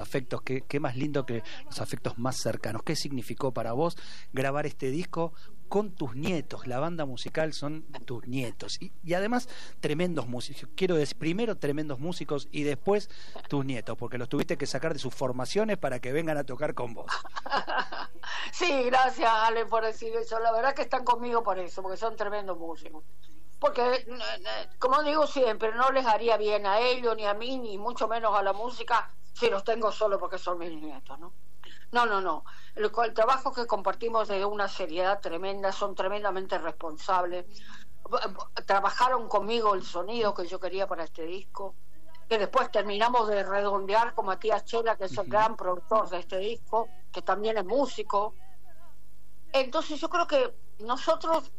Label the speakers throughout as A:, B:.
A: afectos, qué más lindo que los afectos más cercanos. ¿Qué significó para vos grabar este disco con tus nietos? La banda musical son tus nietos y además tremendos músicos. Quiero decir, primero tremendos músicos y después tus nietos, porque los tuviste que sacar de sus formaciones para que vengan a tocar con vos.
B: Sí, gracias Ale por decir eso. La verdad que están conmigo por eso, porque son tremendos músicos. Porque, como digo siempre, no les haría bien a ellos, ni a mí, ni mucho menos a la música, si los tengo solo porque son mis nietos, ¿no? No. El trabajo que compartimos es de una seriedad tremenda, son tremendamente responsables. Trabajaron conmigo el sonido que yo quería para este disco, que después terminamos de redondear con Matías Chela, que es el gran productor de este disco, que también es músico. Entonces yo creo que nosotros...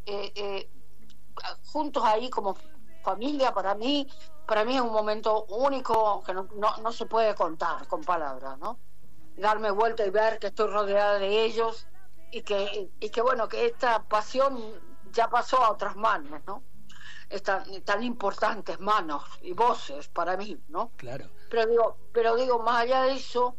B: juntos ahí como familia, para mí es un momento único que no se puede contar con palabras, ¿no? Darme vuelta y ver que estoy rodeada de ellos y que bueno, que esta pasión ya pasó a otras manos, ¿no? Tan importantes manos y voces para mí, ¿no?
A: Claro.
B: Pero digo, más allá de eso,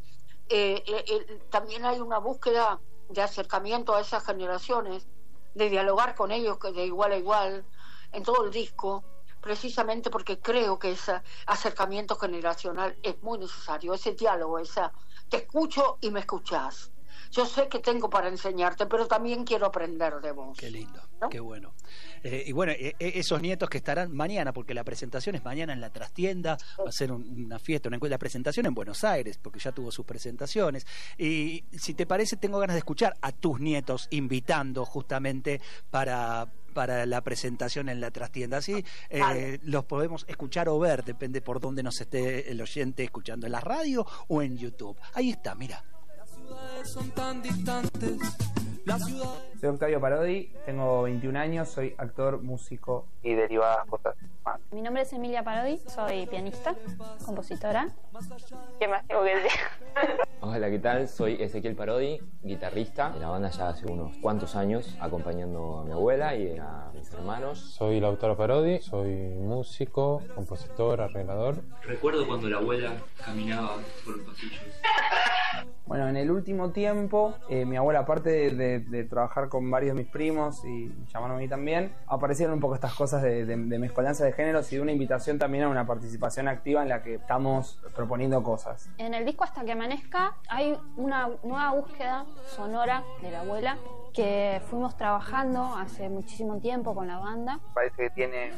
B: también hay una búsqueda de acercamiento a esas generaciones, de dialogar con ellos de igual a igual en todo el disco, precisamente porque creo que ese acercamiento generacional es muy necesario, ese diálogo, te escucho y me escuchás. Yo sé que tengo para enseñarte, pero también quiero aprender de vos.
A: Qué lindo,
B: ¿no?
A: Qué bueno. Y bueno, esos nietos que estarán mañana, porque la presentación es mañana en la Trastienda, va a ser una fiesta, la presentación en Buenos Aires, porque ya tuvo sus presentaciones. Y si te parece, tengo ganas de escuchar a tus nietos invitando justamente para la presentación en la Trastienda. Así los podemos escuchar o ver, depende por dónde nos esté el oyente escuchando, en la radio o en YouTube. Ahí está, mira.
C: Son tan distantes.
D: Soy Octavio Parodi, tengo 21 años, soy actor, músico y derivadas cosas más.
E: Mi nombre es Emilia Parodi, soy pianista, compositora. ¿Qué más tengo que decir?
F: Hola, ¿qué tal? Soy Ezequiel Parodi, guitarrista de la banda ya hace unos cuantos años, acompañando a mi abuela y a mis hermanos.
G: Soy Lautaro Parodi, soy músico, compositor, arreglador.
H: Recuerdo cuando la abuela caminaba por los pasillos.
D: Bueno, en el último tiempo, mi abuela, aparte de trabajar con varios de mis primos y llamarme a mí también, aparecieron un poco estas cosas de mezcolanza de géneros y de una invitación también a una participación activa en la que estamos proponiendo cosas.
E: En el disco Hasta que amanezca hay una nueva búsqueda sonora de la abuela que fuimos trabajando hace muchísimo tiempo con la banda.
D: Parece que tiene...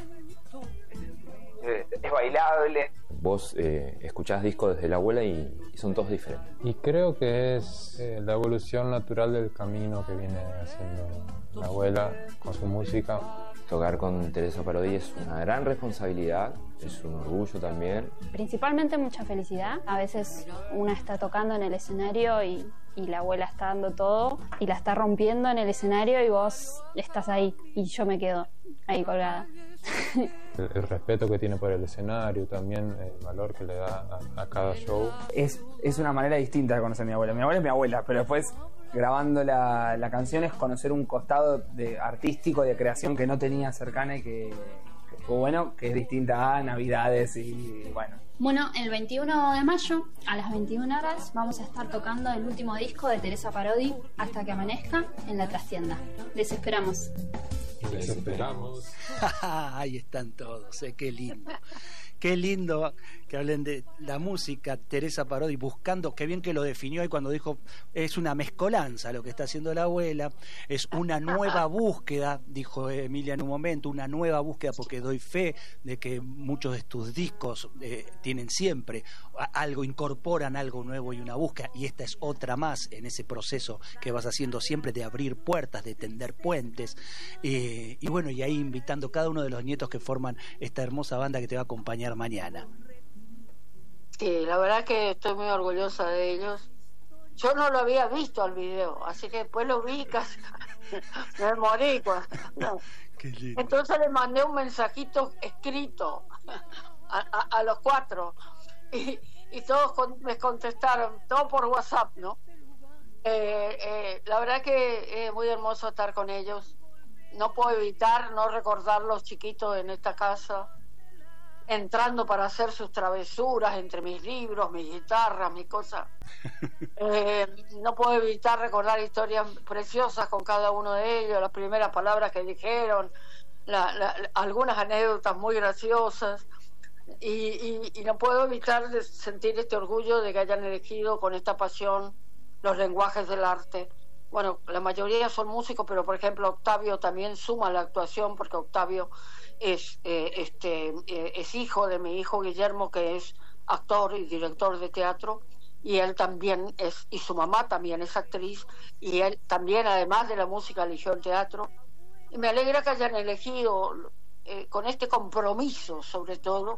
D: es bailable.
F: Vos escuchás discos desde la abuela y son todos diferentes.
G: Y creo que es la evolución natural del camino que viene haciendo la abuela con su música.
F: Tocar con Teresa Parodi es una gran responsabilidad, es un orgullo también.
E: Principalmente mucha felicidad. A veces una está tocando en el escenario y la abuela está dando todo y la está rompiendo en el escenario y vos estás ahí y yo me quedo ahí colgada.
G: El respeto que tiene por el escenario, también el valor que le da a cada show.
D: Es una manera distinta de conocer a mi abuela. Mi abuela es mi abuela, pero después grabando la canción es conocer un costado artístico, de creación que no tenía cercana y que fue bueno, que es distinta a Navidades y bueno.
E: Bueno, el 21 de mayo a las 21 horas vamos a estar tocando el último disco de Teresa Parodi, Hasta que amanezca, en la Trastienda. Les esperamos.
G: Les esperamos.
A: Ahí están todos, qué lindo. Qué lindo que hablen de la música, Teresa Parodi, buscando, qué bien que lo definió ahí cuando dijo, es una mezcolanza lo que está haciendo la abuela, es una nueva búsqueda, dijo Emilia en un momento, una nueva búsqueda, porque doy fe de que muchos de tus discos tienen siempre algo, incorporan algo nuevo y una búsqueda, y esta es otra más en ese proceso que vas haciendo siempre de abrir puertas, de tender puentes, y bueno, y ahí invitando cada uno de los nietos que forman esta hermosa banda que te va a acompañar mañana.
B: Sí, la verdad que estoy muy orgullosa de ellos. Yo no lo había visto al video, así que después lo vi casi me morí. No. Entonces le mandé un mensajito escrito a los cuatro y todos me contestaron, todo por WhatsApp, ¿no? La verdad que es muy hermoso estar con ellos. No puedo evitar no recordar los chiquitos en esta casa. entrando para hacer sus travesuras entre mis libros, mis guitarras, mis cosas. No puedo evitar recordar historias preciosas con cada uno de ellos, las primeras palabras que dijeron, algunas anécdotas muy graciosas, y no puedo evitar de sentir este orgullo de que hayan elegido con esta pasión los lenguajes del arte. Bueno, la mayoría son músicos, pero por ejemplo Octavio también suma la actuación, porque Octavio es hijo de mi hijo Guillermo, que es actor y director de teatro, y él también es, y su mamá también es actriz, y él también, además de la música, eligió el teatro. Y me alegra que hayan elegido con este compromiso, sobre todo,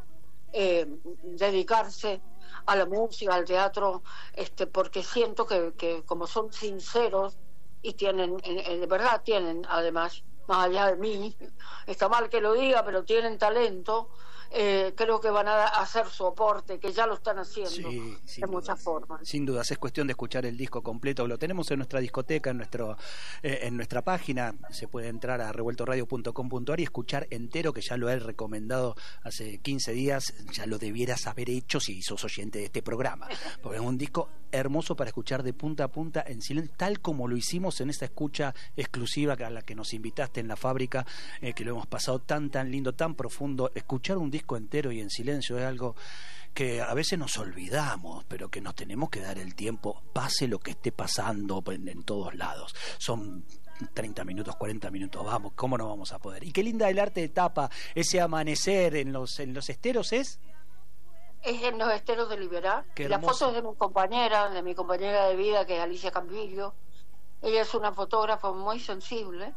B: dedicarse a la música, al teatro, porque siento que como son sinceros y tienen, de verdad tienen, además, más allá de mí, está mal que lo diga, pero tienen talento, creo que van a hacer su aporte, que ya lo están haciendo de muchas formas.
A: Sin dudas, es cuestión de escuchar el disco completo. Lo tenemos en nuestra discoteca, en nuestra página. Se puede entrar a revueltoradio.com.ar y escuchar entero, que ya lo he recomendado hace 15 días. Ya lo debieras haber hecho si sos oyente de este programa, porque es un disco hermoso para escuchar de punta a punta en silencio, tal como lo hicimos en esta escucha exclusiva a la que nos invitaste en la fábrica, que lo hemos pasado tan lindo, tan profundo. Escuchar un disco entero y en silencio es algo que a veces nos olvidamos, pero que nos tenemos que dar el tiempo, pase lo que esté pasando en todos lados. Son 30 minutos, 40 minutos, vamos, ¿cómo no vamos a poder? Y qué linda el arte de tapa, ese amanecer en los esteros es
B: en los esteros de Liberá. La foto es de mi compañera de vida, que es Alicia Cambillo. Ella es una fotógrafa muy sensible.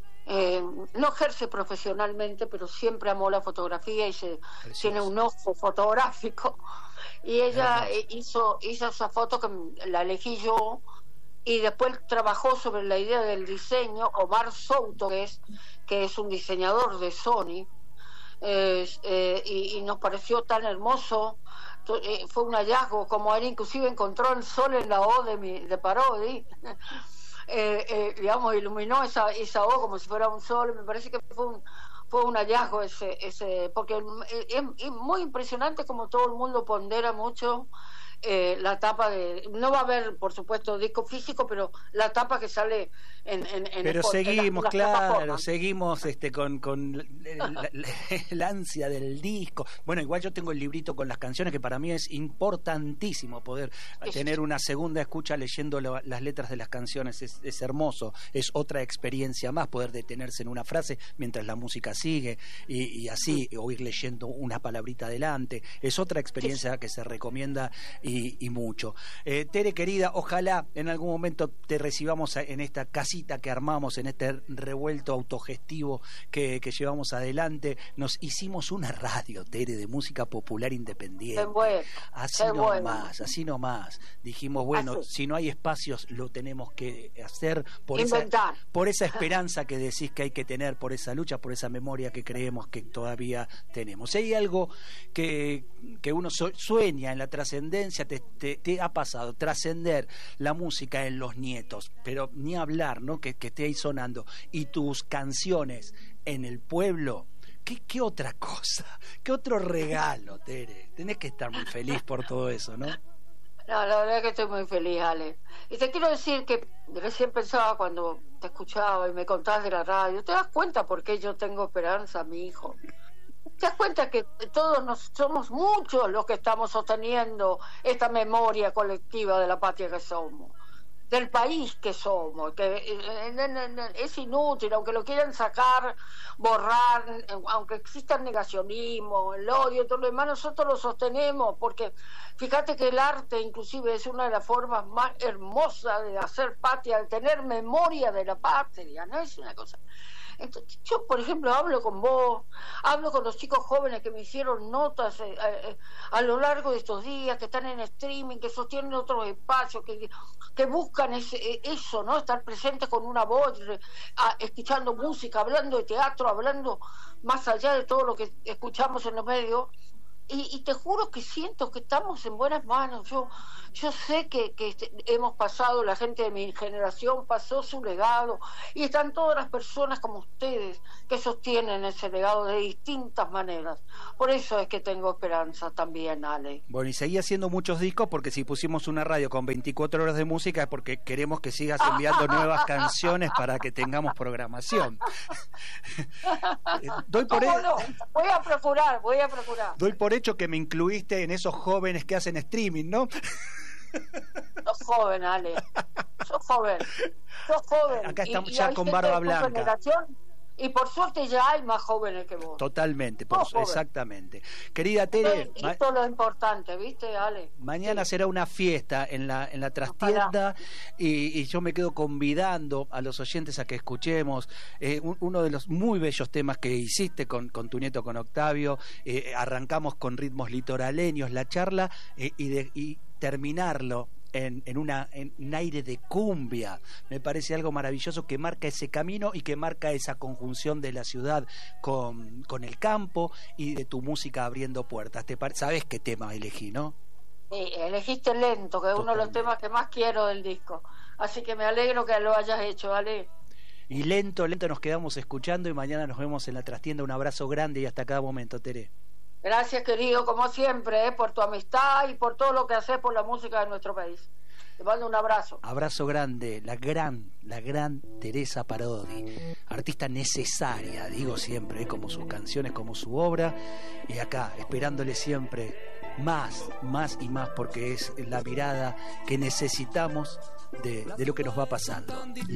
B: No ejerce profesionalmente, pero siempre amó la fotografía y tiene un ojo fotográfico, y ella hizo esa foto que la elegí yo, y después trabajó sobre la idea del diseño Omar Souto, que es un diseñador de Sony, y nos pareció tan hermoso. Fue un hallazgo, como él inclusive encontró el sol en la O de Parodi. Digamos, iluminó esa O como si fuera un sol. Me parece que fue un hallazgo ese, porque es muy impresionante como todo el mundo pondera mucho la tapa no va a haber, por supuesto, disco físico, pero la tapa que sale
A: pero seguimos, claro, seguimos con el ansia del disco. Bueno, igual yo tengo el librito con las canciones, que para mí es importantísimo poder tener una segunda escucha leyendo las letras de las canciones. Es hermoso, es otra experiencia más poder detenerse en una frase mientras la música sigue y así, o ir leyendo una palabrita adelante. Es otra experiencia que se recomienda y mucho. Tere, querida, ojalá en algún momento te recibamos en esta casita que armamos, en este revuelto autogestivo que llevamos adelante. Nos hicimos una radio, Tere, de música popular independiente. Así nomás. Dijimos, bueno, si no hay espacios, lo tenemos que hacer por esa esperanza que decís que hay que tener, por esa lucha, por esa memoria que creemos que todavía tenemos. Si hay algo que uno sueña en la trascendencia, te ha pasado trascender la música en los nietos, pero ni hablar, ¿no? Que esté ahí sonando, y tus canciones en el pueblo. ¿Qué otra cosa? ¿Qué otro regalo, Tere? Tenés que estar muy feliz por todo eso, ¿no?
B: No, la verdad es que estoy muy feliz, Ale. Y te quiero decir que recién pensaba cuando te escuchaba y me contabas de la radio, ¿te das cuenta por qué yo tengo esperanza, mi hijo? ¿Te das cuenta que todos somos muchos los que estamos sosteniendo esta memoria colectiva de la patria que somos, del país que somos? Que es inútil, aunque lo quieran sacar, borrar, aunque exista el negacionismo, el odio, todo lo demás, nosotros lo sostenemos, porque fíjate que el arte inclusive es una de las formas más hermosas de hacer patria, de tener memoria de la patria, ¿no? Es una cosa. Entonces, yo, por ejemplo, hablo con vos, hablo con los chicos jóvenes que me hicieron notas a lo largo de estos días, que están en streaming, que sostienen otros espacios, que buscan eso, ¿no? Estar presentes con una voz, escuchando música, hablando de teatro, hablando más allá de todo lo que escuchamos en los medios. y te juro que siento que estamos en buenas manos. Yo sé que hemos pasado, la gente de mi generación pasó su legado, y están todas las personas como ustedes que sostienen ese legado de distintas maneras. Por eso es que tengo esperanza también, Ale.
A: Bueno, y seguí haciendo muchos discos, porque si pusimos una radio con 24 horas de música es porque queremos que sigas enviando nuevas canciones para que tengamos programación.
B: ¿Cómo no? Voy a procurar.
A: Doy por hecho que me incluiste en esos jóvenes que hacen streaming, ¿no?
B: Sos joven, Ale. Sos joven.
A: Acá estamos ya con barba blanca.
B: Y por suerte ya hay más jóvenes que vos.
A: Totalmente, exactamente. Querida Tere,
B: esto es lo importante, ¿viste, Ale?
A: Mañana será una fiesta en la trastienda, y yo me quedo convidando a los oyentes a que escuchemos uno de los muy bellos temas que hiciste con tu nieto, con Octavio. Arrancamos con ritmos litoraleños la charla, y terminarlo en un aire de cumbia. Me parece algo maravilloso que marca ese camino y que marca esa conjunción de la ciudad con el campo, y de tu música abriendo puertas. ¿Sabes qué tema elegí, no?
B: Sí, elegiste Lento, que es uno de los temas que más quiero del disco. Así que me alegro que lo hayas hecho, ¿vale?
A: Y lento nos quedamos escuchando, y mañana nos vemos en la trastienda. Un abrazo grande y hasta cada momento, Tere.
B: Gracias, querido, como siempre, por tu amistad y por todo lo que haces por la música de nuestro país. Te mando un abrazo.
A: Abrazo grande, la gran Teresa Parodi, artista necesaria, digo siempre, como sus canciones, como su obra, y acá esperándole siempre más y más, porque es la mirada que necesitamos de lo que nos va pasando.